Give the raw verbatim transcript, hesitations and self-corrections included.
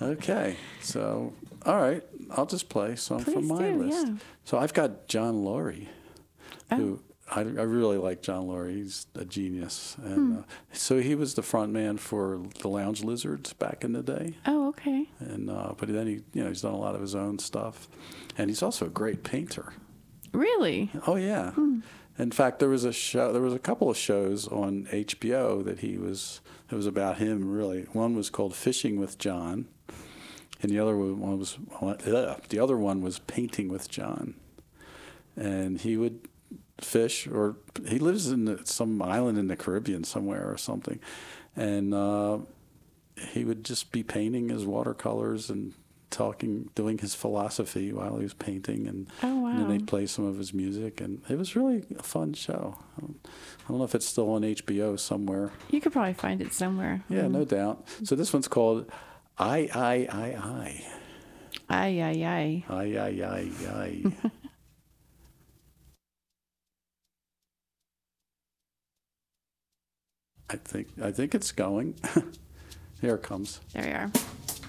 Okay, so all right, I'll just play some Please from my do, list. yeah. So I've got John Laurie, Oh. who I, I really like. John Laurie, he's a genius, and Hmm. uh, so he was the front man for the Lounge Lizards back in the day. Oh, okay. And uh, but then he, you know, he's done a lot of his own stuff, and he's also a great painter. Really? Oh yeah. Hmm. In fact, there was a show. There was a couple of shows on H B O that he was. It was about him really. One was called Fishing with John, and the other one was uh, the other one was Painting with John. And he would fish, or he lives in the, some island in the Caribbean somewhere or something, and uh, he would just be painting his watercolors and talking, doing his philosophy while he was painting, and, Oh, wow. and then they'd play some of his music, and it was really a fun show. I don't know if it's still on H B O somewhere. You could probably find it somewhere. Yeah, Mm. no doubt. So this one's called I, I, I, I. Ay, ay, ay. I, I, I, I. I think I think it's going. Here it comes. There we are.